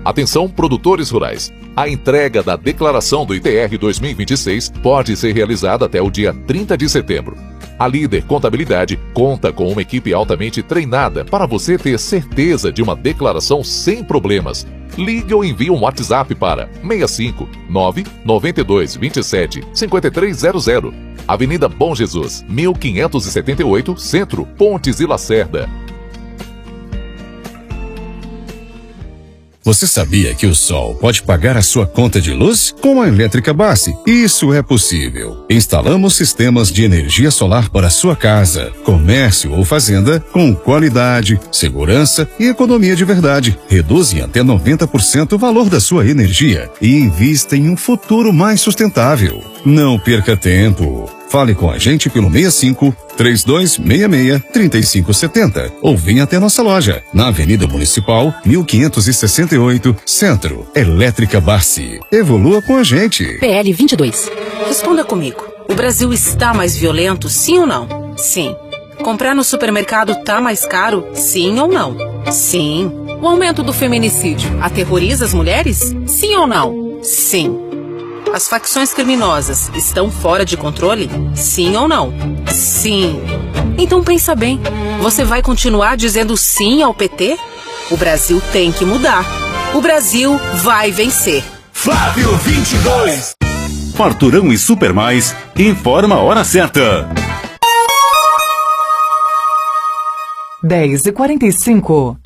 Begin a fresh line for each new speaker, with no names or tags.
Atenção, produtores rurais. A entrega da declaração do ITR 2026 pode ser realizada até o dia 30 de setembro. A Líder Contabilidade conta com uma equipe altamente treinada para você ter certeza de uma declaração sem problemas. Ligue ou envie um WhatsApp para 65 992 27 5300. Avenida Bom Jesus, 1578, Centro, Pontes e Lacerda.
Você sabia que o sol pode pagar a sua conta de luz? Com a Elétrica Bassi, isso é possível. Instalamos sistemas de energia solar para sua casa, comércio ou fazenda com qualidade, segurança e economia de verdade. Reduz em até 90% o valor da sua energia e invista em um futuro mais sustentável. Não perca tempo. Fale com a gente pelo 65 3266 3570 ou venha até nossa loja na Avenida Municipal 1568, Centro. Elétrica Bassi. Evolua com a gente.
PL 22. Responda comigo. O Brasil está mais violento, sim ou não? Sim. Comprar no supermercado tá mais caro, sim ou não? Sim. O aumento do feminicídio aterroriza as mulheres? Sim ou não? Sim. As facções criminosas estão fora de controle? Sim ou não? Sim. Então pensa bem, você vai continuar dizendo sim ao PT? O Brasil tem que mudar. O Brasil vai vencer.
Flávio 22.
Farturão e Super Mais informa a hora certa.
10h45.